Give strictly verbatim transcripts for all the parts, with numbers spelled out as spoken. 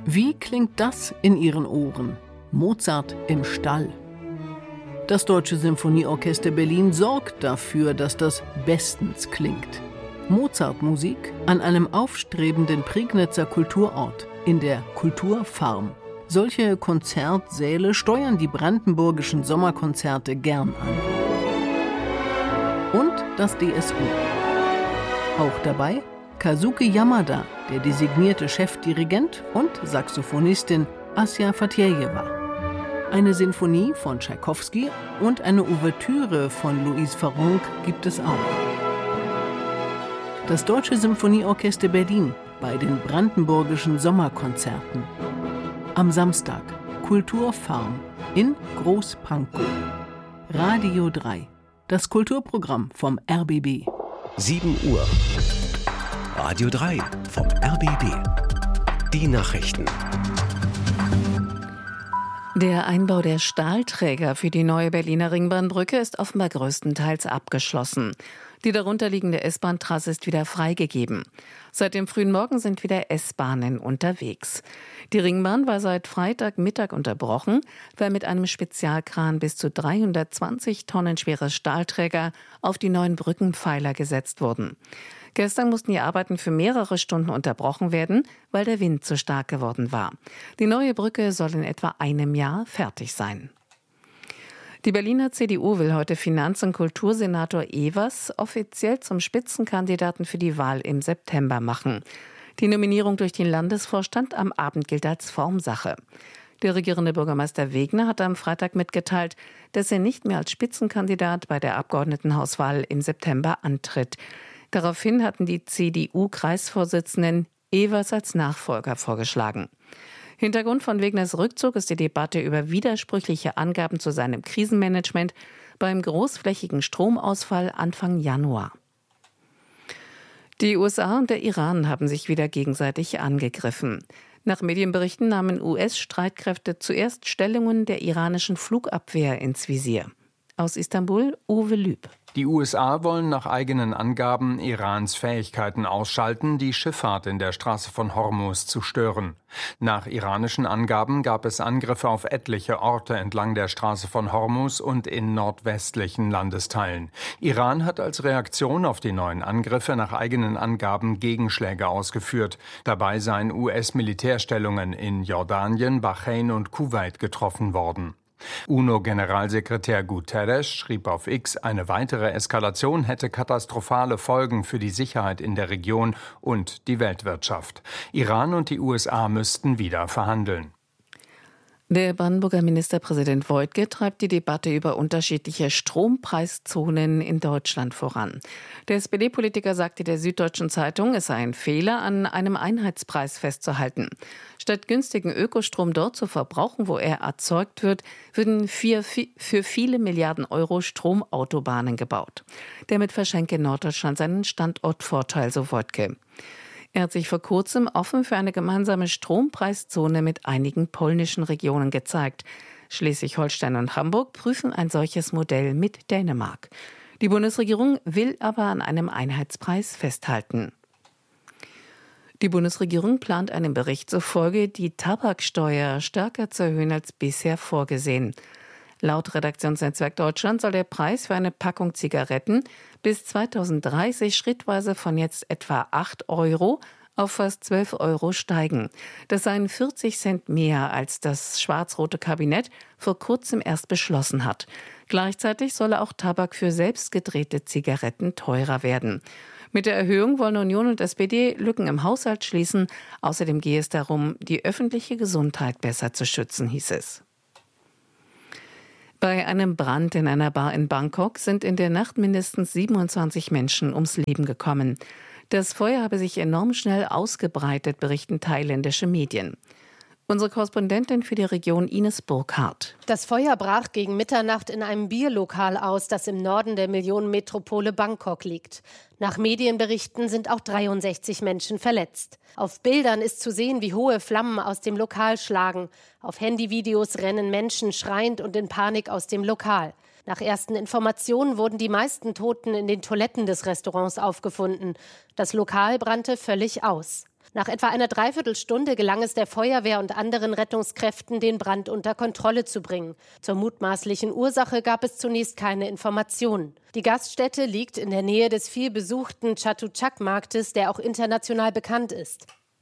Wie klingt das in Ihren Ohren? Mozart im Stall. Das Deutsche Symphonieorchester Berlin sorgt dafür, dass das bestens klingt. Mozartmusik an einem aufstrebenden Prignitzer Kulturort, in der Kulturfarm. Solche Konzertsäle steuern die brandenburgischen Sommerkonzerte gern an. Und das D S U. Auch dabei Kazuki Yamada, der designierte Chefdirigent, und Saxophonistin Asja Fatjejewa. Eine Sinfonie von Tschaikowski und eine Ouvertüre von Louise Farrenc gibt es auch. Das Deutsche Symphonieorchester Berlin bei den brandenburgischen Sommerkonzerten. Am Samstag Kulturfarm in Großpankow. Radio drei. Das Kulturprogramm vom R B B. sieben Uhr. Radio drei vom R B B. Die Nachrichten. Der Einbau der Stahlträger für die neue Berliner Ringbahnbrücke ist offenbar größtenteils abgeschlossen. Die darunterliegende S-Bahn-Trasse ist wieder freigegeben. Seit dem frühen Morgen sind wieder S-Bahnen unterwegs. Die Ringbahn war seit Freitagmittag unterbrochen, weil mit einem Spezialkran bis zu dreihundertzwanzig Tonnen schwere Stahlträger auf die neuen Brückenpfeiler gesetzt wurden. Gestern mussten die Arbeiten für mehrere Stunden unterbrochen werden, weil der Wind zu stark geworden war. Die neue Brücke soll in etwa einem Jahr fertig sein. Die Berliner C D U will heute Finanz- und Kultursenator Evers offiziell zum Spitzenkandidaten für die Wahl im September machen. Die Nominierung durch den Landesvorstand am Abend gilt als Formsache. Der regierende Bürgermeister Wegner hat am Freitag mitgeteilt, dass er nicht mehr als Spitzenkandidat bei der Abgeordnetenhauswahl im September antritt. Daraufhin hatten die C D U-Kreisvorsitzenden Evers als Nachfolger vorgeschlagen. Hintergrund von Wegners Rückzug ist die Debatte über widersprüchliche Angaben zu seinem Krisenmanagement beim großflächigen Stromausfall Anfang Januar. Die U S A und der Iran haben sich wieder gegenseitig angegriffen. Nach Medienberichten nahmen U S-Streitkräfte zuerst Stellungen der iranischen Flugabwehr ins Visier. Aus Istanbul, Uwe Lüb. Die U S A wollen nach eigenen Angaben Irans Fähigkeiten ausschalten, die Schifffahrt in der Straße von Hormuz zu stören. Nach iranischen Angaben gab es Angriffe auf etliche Orte entlang der Straße von Hormuz und in nordwestlichen Landesteilen. Iran hat als Reaktion auf die neuen Angriffe nach eigenen Angaben Gegenschläge ausgeführt. Dabei seien U S-Militärstellungen in Jordanien, Bahrain und Kuwait getroffen worden. UNO-Generalsekretär Guterres schrieb auf X, eine weitere Eskalation hätte katastrophale Folgen für die Sicherheit in der Region und die Weltwirtschaft. Iran und die U S A müssten wieder verhandeln. Der Brandenburger Ministerpräsident Woidke treibt die Debatte über unterschiedliche Strompreiszonen in Deutschland voran. Der S P D-Politiker sagte der Süddeutschen Zeitung, es sei ein Fehler, an einem Einheitspreis festzuhalten. Statt günstigen Ökostrom dort zu verbrauchen, wo er erzeugt wird, würden für, für viele Milliarden Euro Stromautobahnen gebaut. Damit verschenke Norddeutschland seinen Standortvorteil, so Woidke. Er hat sich vor kurzem offen für eine gemeinsame Strompreiszone mit einigen polnischen Regionen gezeigt. Schleswig-Holstein und Hamburg prüfen ein solches Modell mit Dänemark. Die Bundesregierung will aber an einem Einheitspreis festhalten. Die Bundesregierung plant einem Bericht zufolge, die Tabaksteuer stärker zu erhöhen als bisher vorgesehen. Laut Redaktionsnetzwerk Deutschland soll der Preis für eine Packung Zigaretten bis zweitausenddreißig schrittweise von jetzt etwa acht Euro auf fast zwölf Euro steigen. Das seien vierzig Cent mehr, als das schwarz-rote Kabinett vor kurzem erst beschlossen hat. Gleichzeitig solle auch Tabak für selbstgedrehte Zigaretten teurer werden. Mit der Erhöhung wollen Union und S P D Lücken im Haushalt schließen. Außerdem gehe es darum, die öffentliche Gesundheit besser zu schützen, hieß es. Bei einem Brand in einer Bar in Bangkok sind in der Nacht mindestens siebenundzwanzig Menschen ums Leben gekommen. Das Feuer habe sich enorm schnell ausgebreitet, berichten thailändische Medien. Unsere Korrespondentin für die Region Ines Burkhardt. Das Feuer brach gegen Mitternacht in einem Bierlokal aus, das im Norden der Millionenmetropole Bangkok liegt. Nach Medienberichten sind auch dreiundsechzig Menschen verletzt. Auf Bildern ist zu sehen, wie hohe Flammen aus dem Lokal schlagen. Auf Handyvideos rennen Menschen schreiend und in Panik aus dem Lokal. Nach ersten Informationen wurden die meisten Toten in den Toiletten des Restaurants aufgefunden. Das Lokal brannte völlig aus. Nach etwa einer Dreiviertelstunde gelang es der Feuerwehr und anderen Rettungskräften, den Brand unter Kontrolle zu bringen. Zur mutmaßlichen Ursache gab es zunächst keine Informationen. Die Gaststätte liegt in der Nähe des vielbesuchten Chatuchak-Marktes, der auch international bekannt ist.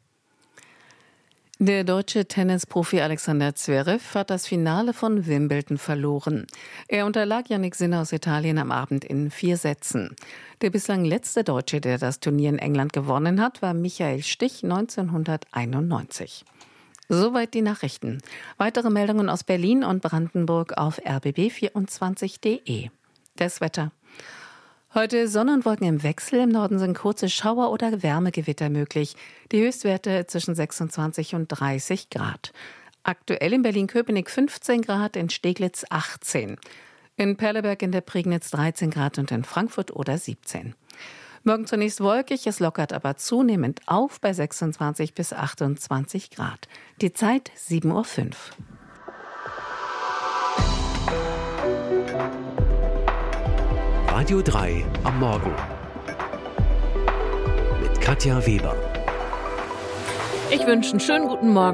Der deutsche Tennisprofi Alexander Zverev hat das Finale von Wimbledon verloren. Er unterlag Jannik Sinner aus Italien am Abend in vier Sätzen. Der bislang letzte Deutsche, der das Turnier in England gewonnen hat, war Michael Stich neunzehnhunderteinundneunzig. Soweit die Nachrichten. Weitere Meldungen aus Berlin und Brandenburg auf r b b vierundzwanzig punkt d e. Das Wetter. Heute Sonne und Wolken im Wechsel. Im Norden sind kurze Schauer oder Wärmegewitter möglich. Die Höchstwerte zwischen sechsundzwanzig und dreißig Grad. Aktuell in Berlin-Köpenick fünfzehn Grad, in Steglitz achtzehn. In Perleberg in der Prignitz dreizehn Grad und in Frankfurt oder siebzehn. Morgen zunächst wolkig, es lockert aber zunehmend auf bei sechsundzwanzig bis achtundzwanzig Grad. Die Zeit sieben Uhr fünf. Radio drei am Morgen mit Katja Weber. Ich wünsche einen schönen guten Morgen.